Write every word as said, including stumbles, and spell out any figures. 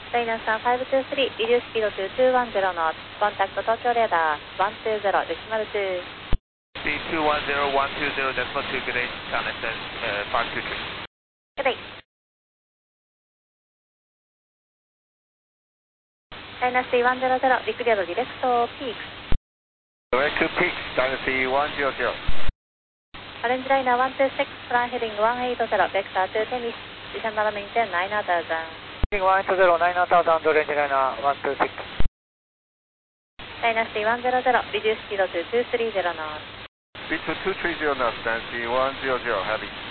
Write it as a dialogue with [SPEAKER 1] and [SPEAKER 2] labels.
[SPEAKER 1] ダイナさんごにさん、リデューススピードとにひゃくじゅうノット、コンタクト東京レーダー、いちにゼロ、デシマルに。
[SPEAKER 2] C にひゃくじゅう、いちにゼロ、デシマルに、good day, Connector, uh, five two three.
[SPEAKER 1] Good day. ダイナシーいちゼロゼロ、ビクリアドディレクトピークス。
[SPEAKER 2] Direct to Peaks, Dynasty one hundred.
[SPEAKER 1] オレンジライナーいちにじゅうろく、プランヘディングいちはちゼロ、ベクターにテニス、ディシャンナルメインテンきゅうゼロゼロ。
[SPEAKER 3] Heading one eight zero, nine thousand, range liner one two six.
[SPEAKER 1] ダイナシティいちゼロゼロ、リデューススピードとにひゃくさんじゅうノット。
[SPEAKER 2] Speed to two three zero knots, Dynasty one hundred, heavy.